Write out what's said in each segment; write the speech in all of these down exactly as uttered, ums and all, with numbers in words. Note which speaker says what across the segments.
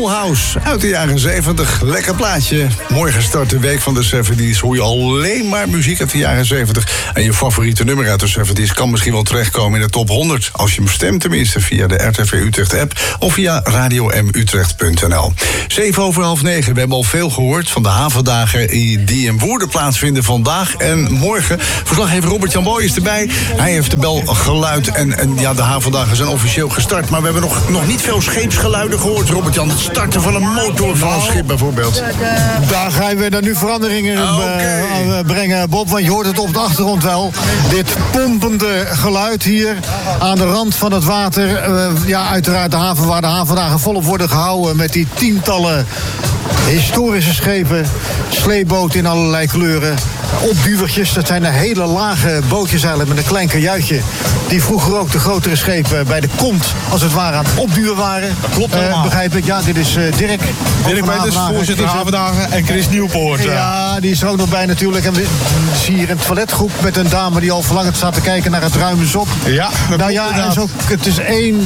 Speaker 1: Full House uit de jaren zeventig. Lekker plaatje. Mooi gestart de week van de zeventies. Hoor je alleen maar muziek uit de jaren zeventig. En je favoriete nummer uit de zeventies kan misschien wel terechtkomen in de top honderd. Als je hem stemt tenminste via de R T V Utrecht app of via radio m utrecht punt n l. Zeven over half negen. We hebben al veel gehoord van de havendagen die in Woerden plaatsvinden vandaag en morgen. Verslaggever Robert-Jan Boy is erbij. Hij heeft de bel geluid en, en ja, de havendagen zijn officieel gestart. Maar we hebben nog, nog niet veel scheepsgeluiden gehoord, Robert-Jan. Het starten van een motor van een schip bijvoorbeeld.
Speaker 2: Daar gaan we dan nu veranderingen in okay. uh, brengen, Bob. Want je hoort het op de achtergrond wel. Dit pompende geluid hier aan de rand van het water. Uh, ja, uiteraard de haven waar de havendagen volop worden gehouden met die tientallen historische schepen, sleepboten in allerlei kleuren, opduwertjes. Dat zijn de hele lage bootjes eigenlijk met een klein kajuitje, die vroeger ook de grotere schepen bij de kont als het ware aan het opduwen waren.
Speaker 3: Dat klopt helemaal.
Speaker 2: Uh, begrijp ik. Ja, dit is uh, Dirk.
Speaker 3: Dirk Peters, voorzitter Havendagen, en Chris Nieuwpoort. Uh.
Speaker 2: Ja, die is er ook nog bij natuurlijk. En we zien hier een toiletgroep met een dame die al verlangend staat te kijken naar het ruime zop.
Speaker 3: Ja,
Speaker 2: nou ja, en zo, het is één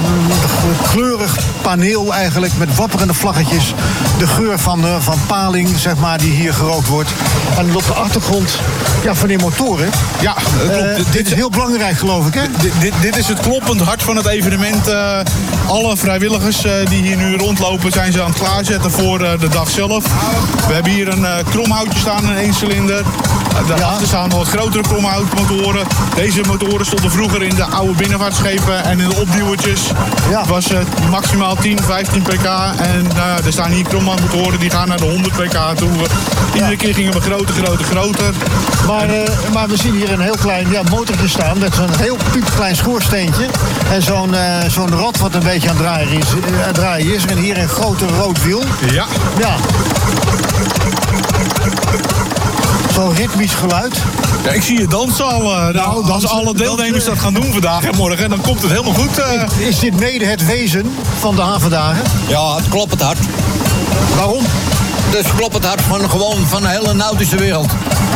Speaker 2: kleurig paneel eigenlijk met wapperende vlaggetjes. De geur van, uh, van paling, zeg maar, die hier gerookt wordt. En op de achtergrond, ja, van die motoren.
Speaker 3: Ja, klopt.
Speaker 2: Uh, dit, dit is heel belangrijk, geloof ik, hè?
Speaker 3: Dit, dit, dit is het kloppend hart van het evenement. Uh, alle vrijwilligers uh, die hier nu rondlopen zijn ze aan het klaarzetten voor uh, de dag zelf. We hebben hier een uh, kromhoutje staan, een één-cilinder. Uh, daarachter ja. staan nog wat grotere kromhoutmotoren. Deze motoren stonden vroeger in de oude binnenvaartschepen en in de opduwertjes. Ja. Het was uh, maximaal tien, vijftien pk. En uh, er staan hier kromhoutmotoren die gaan naar de honderd pk toe. Iedere ja. keer gingen we groter, groter, groter.
Speaker 2: Maar, uh, maar we zien hier een heel klein ja, motortje staan met zo'n heel piepklein schoorsteentje. En zo'n uh, zo'n rad wat een beetje aan het draaien is, uh, draaien is. En hier een grote rood wiel.
Speaker 3: Ja.
Speaker 2: Ja. Zo'n ritmisch geluid.
Speaker 3: Ja, ik zie je dansen al. Uh, nou, nou, als alle deelnemers dat gaan doen vandaag en morgen, dan komt het helemaal goed. Uh.
Speaker 2: Is dit mede het wezen van de havendagen?
Speaker 4: Ja, het klopt het hart.
Speaker 2: Waarom?
Speaker 4: Het klopt het hart van gewoon van de hele nautische wereld.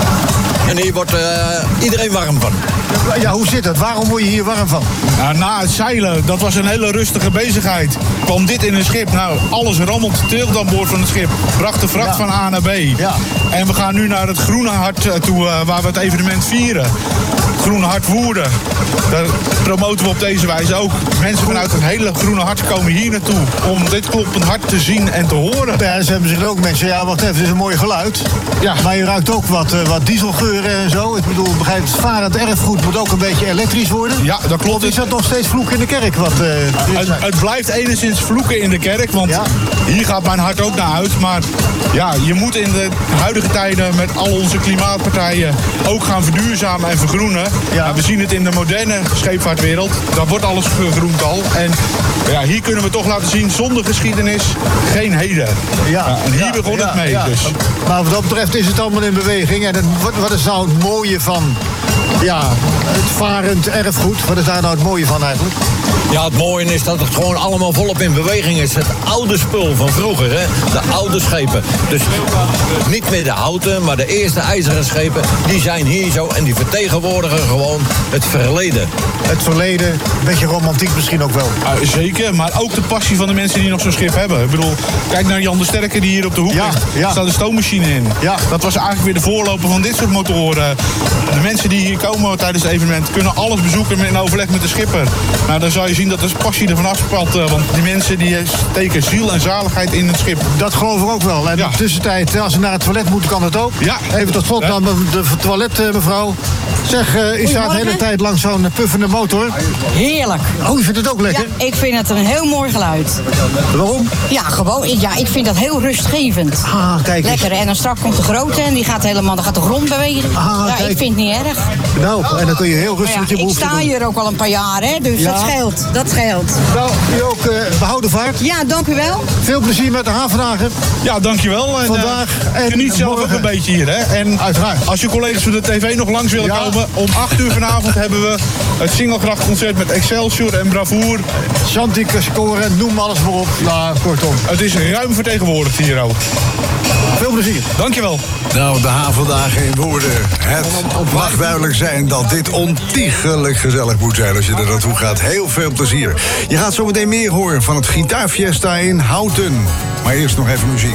Speaker 4: En hier wordt uh, iedereen warm van.
Speaker 2: Ja, hoe zit dat? Waarom word je hier warm van?
Speaker 3: Nou, na het zeilen, dat was een hele rustige bezigheid. Kwam dit in een schip, nou, alles rammelt, trilt aan boord van het schip. Bracht de vracht ja. van A naar B.
Speaker 2: Ja.
Speaker 3: En we gaan nu naar het Groene Hart toe, uh, waar we het evenement vieren. Het Groene Hart Woerden. Daar promoten we op deze wijze ook. Mensen vanuit het hele Groene Hart komen hier naartoe om dit kloppend hart te zien en te horen.
Speaker 2: Ja, ze hebben zich ook mensen, ja, wacht even, het is een mooi geluid. Ja. Maar je ruikt ook wat, uh, wat dieselgeuren en zo. Ik bedoel, begrijp, het varend erfgoed moet ook een beetje elektrisch worden.
Speaker 3: Ja, dat klopt.
Speaker 2: Of is dat nog steeds vloeken in de kerk? Wat, uh,
Speaker 3: het, het blijft enigszins vloeken in de kerk, want ja. hier gaat mijn hart ook naar uit. Maar ja, je moet in de huidige tijden met al onze klimaatpartijen ook gaan verduurzamen en vergroenen. Ja. Nou, we zien het in de moderne scheepvaartwereld. Daar wordt alles vergroend al. En ja, hier kunnen we toch laten zien, zonder geschiedenis geen heden. Ja. Ja, en hier ja, begon ja, het mee. Ja. Dus.
Speaker 2: Maar wat dat betreft is het allemaal in beweging. En het, wat, wat is nou het mooie van ja, het varend erfgoed? Wat is daar nou het mooie van eigenlijk?
Speaker 4: Ja, het mooie is dat het gewoon allemaal volop in beweging is. Het oude spul van vroeger, hè? De oude schepen. Dus niet meer de houten, maar de eerste ijzeren schepen, die zijn hier zo en die vertegenwoordigen gewoon het verleden.
Speaker 2: Het verleden, een beetje romantiek misschien ook wel.
Speaker 3: Uh, zeker, maar ook de passie van de mensen die nog zo'n schip hebben. Ik bedoel, kijk naar Jan de Sterke die hier op de hoek
Speaker 2: ja,
Speaker 3: ligt.
Speaker 2: Ja.
Speaker 3: Er staat een stoommachine in. Ja. Dat was eigenlijk weer de voorloper van dit soort motoren. De mensen die hier komen tijdens het evenement kunnen alles bezoeken in overleg met de schipper. Nou, dan zou je zien dat de passie ervan afspat. Want die mensen die steken ziel en zaligheid in het schip.
Speaker 2: Dat geloof ik ook wel. En ja. in de tussentijd, als ze naar het toilet moeten, kan dat ook.
Speaker 3: Ja.
Speaker 2: Even tot slot dan de toilet, mevrouw. Zeg, uh, u staat de hele tijd langs zo'n puffende motor.
Speaker 5: Heerlijk.
Speaker 2: Oh, u vindt het ook lekker?
Speaker 5: Ja, ik vind het een heel mooi geluid.
Speaker 2: Waarom?
Speaker 5: Ja, gewoon. Ja, ik vind dat heel rustgevend.
Speaker 2: Ah, kijk eens.
Speaker 5: Lekker. En dan straks komt de grote en die gaat helemaal, dan gaat de grond bewegen.
Speaker 2: Ah,
Speaker 5: ja,
Speaker 2: kijk.
Speaker 5: Ik vind het niet erg.
Speaker 2: Nou, en dan kun je heel rustig ja, je behoefte doen.
Speaker 5: Ik sta hier ook al een paar jaar, hè, dus ja. dat scheelt. Dat scheelt.
Speaker 2: Nou, u ook uh, behouden vaart.
Speaker 5: Ja, dank u wel.
Speaker 2: Veel plezier met de havendagen.
Speaker 3: Ja, dankjewel. En,
Speaker 2: vandaag
Speaker 3: uh,
Speaker 2: en
Speaker 3: geniet zelf
Speaker 2: morgen.
Speaker 3: ook een beetje hier, hè. En
Speaker 2: uiteraard.
Speaker 3: Als je collega's van de tv nog langs willen ja. komen, om acht uur vanavond hebben we het Singelgrachtconcert met Excelsior en Bravoer.
Speaker 2: Chantieke scoren, noem alles maar op. Nou, kortom.
Speaker 3: Het is ruim vertegenwoordigd hier ook.
Speaker 2: Veel plezier.
Speaker 3: Dankjewel.
Speaker 1: Nou, de havendagen in woorden. Het mag duidelijk zijn dat dit ontiegelijk gezellig moet zijn als je er naartoe gaat. Heel veel plezier. Je gaat zo meteen meer horen van het Gitaarfiesta in Houten. Maar eerst nog even muziek.